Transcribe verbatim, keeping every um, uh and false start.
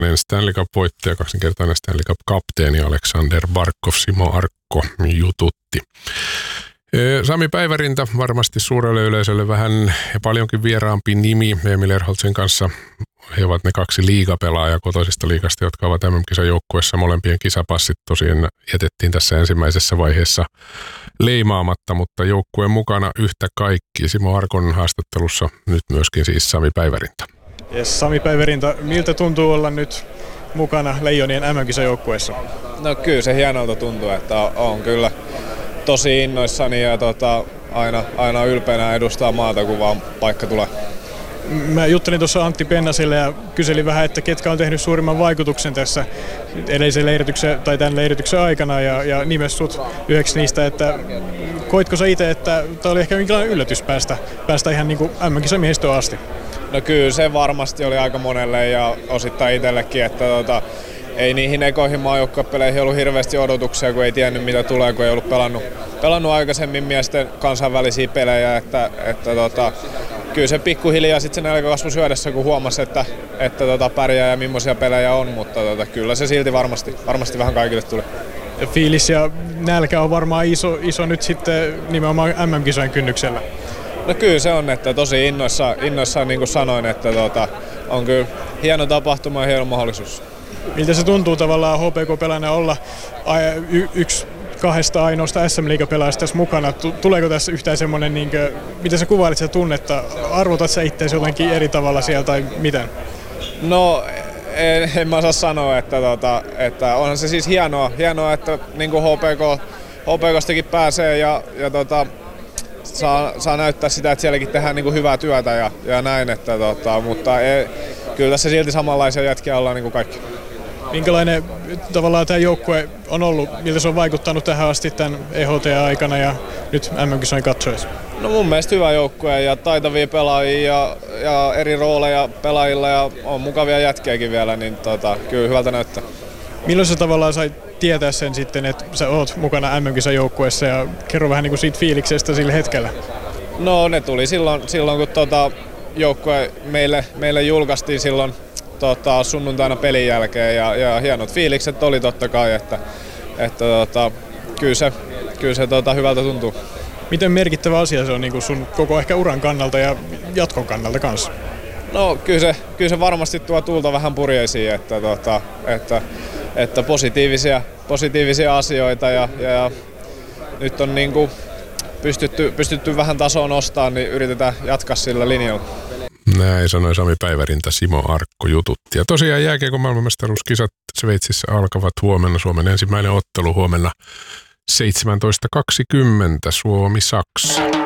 Stanley Cup-voittaja, kaksinkertainen Stanley Cup-kapteeni Alexander Barkov, Simo Arkko jututti. Sami Päivärinta, varmasti suurelle yleisölle vähän ja paljonkin vieraampi nimi Emil Erholtsin kanssa. He ovat ne kaksi liigapelaajaa kotoisesta liigasta, jotka ovat M M-kisan joukkueessa. Molempien kisapassit tosiaan jätettiin tässä ensimmäisessä vaiheessa leimaamatta, mutta joukkueen mukana yhtä kaikki. Simo Arkon haastattelussa nyt myöskin siis Sami Päivärinta. Yes, Sami Päivärinta, miltä tuntuu olla nyt mukana Leijonien M M-kisan joukkueessa? No kyllä se hienolta tuntuu, että on kyllä tosi innoissani ja tota, aina, aina ylpeänä edustaa maata, kun vaan paikka tulee. Mä juttelin tuossa Antti Pennasille ja kyselin vähän, että ketkä on tehnyt suurimman vaikutuksen tässä edellisen leirityksen tai tämän leirityksen aikana ja, ja nimes sut yhdeksi niistä, että koitko sä itse, että tämä oli ehkä minkälainen yllätys päästä, päästä ihan niin kuin M M-kisan miehistöön asti? No kyllä se varmasti oli aika monelle ja osittain itsellekin, että tota, ei niihin ekoihin maajoukkuepeleihin ollut hirveästi odotuksia, kun ei tiennyt mitä tulee, kun ei ollut pelannut, pelannut aikaisemmin miesten kansainvälisiä pelejä. Että, että tota, kyllä se pikkuhiljaa sitten se nälkä kasvoi syödessä, kun huomasi, että, että tota, pärjää ja millaisia pelejä on, mutta tota, kyllä se silti varmasti, varmasti vähän kaikille tuli. Ja fiilis ja nälkä on varmaan iso, iso nyt sitten nimenomaan M M-kisojen kynnyksellä. No kyllä se on, että tosi innoissa, innoissaan niin kuin sanoin, että tota, on kyllä hieno tapahtuma ja hieno mahdollisuus. Miltä se tuntuu tavallaan H P K-pelaajana olla y- yksi kahdesta ainoasta S M-liigapelaajasta tässä mukana? Tuleeko tässä yhtään semmoinen, niin kuin, miten sä kuvailit sitä tunnetta? Arvotat sä itseäsi jotenkin eri tavalla siellä tai miten? No en, en mä osaa sanoa, että, tota, että onhan se siis hienoa, hienoa että niin kuin H P K, H P K:stakin pääsee ja, ja tota, saa, saa näyttää sitä, että sielläkin tehdään niin kuin hyvää työtä ja, ja näin, että, tota, mutta ei, kyllä tässä silti samanlaisia jätkiä ollaan niin kuin kaikki. Minkälainen tavallaan tämä joukkue on ollut, miltä se on vaikuttanut tähän asti tämän E H T-aikana ja nyt M M-kisojen katsoessa? No mun mielestä hyvä joukkue ja taitavia pelaajia ja, ja eri rooleja pelaajilla ja on mukavia jätkiäkin vielä, niin tota, kyllä hyvältä näyttää. Milloin sä tavallaan sait tietää sen sitten, että sä oot mukana M M-kisan joukkueessa ja kerro vähän niin kuin siitä fiiliksestä sillä hetkellä? No ne tuli silloin, silloin kun tota, joukkue meille, meille julkaistiin silloin Tota, sunnuntaina pelin jälkeen ja, ja hienot fiilikset oli totta kai, että, että tota, kyllä se, kyllä se tota, hyvältä tuntuu. Miten merkittävä asia se on niin kuin sun koko ehkä uran kannalta ja jatkon kannalta kanssa? No kyllä se, kyllä se varmasti tuo tuulta vähän purjeisiin, että, tota, että, että positiivisia, positiivisia asioita ja, ja nyt on niin kuin pystytty, pystytty vähän tasoa nostamaan, niin yritetään jatkaa sillä linjalla. Näin sanoi Sami Päivärinta, Simo Arkko jututti. Ja tosiaan jääkiekon maailmanmestaruuskisat Sveitsissä alkavat huomenna. Suomen ensimmäinen ottelu huomenna seitsemäntoista kaksikymmentä Suomi-Saksa.